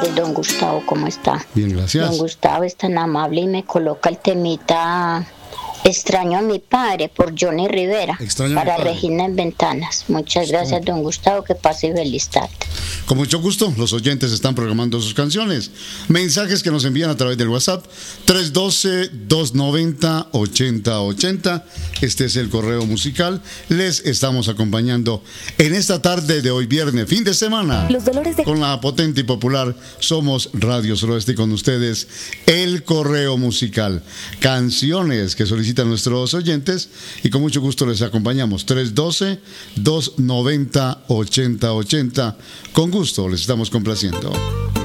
tardes, don Gustavo, ¿cómo está? Bien, gracias. Don Gustavo es tan amable y me coloca el temita Extraño a mi padre por Johnny Rivera para Regina en Ventanas. Muchas gracias, don Gustavo, que pase feliz tarde. Con mucho gusto, los oyentes están programando sus canciones. Mensajes que nos envían a través del WhatsApp 312-290-8080. Este es el correo musical. Les estamos acompañando en esta tarde de hoy viernes, fin de semana. Los dolores de... Con la potente y popular Somos Radio Suroeste, con ustedes el correo musical. Canciones que solicitan nuestros oyentes y con mucho gusto les acompañamos. 312-290-8080. Con gusto les estamos complaciendo.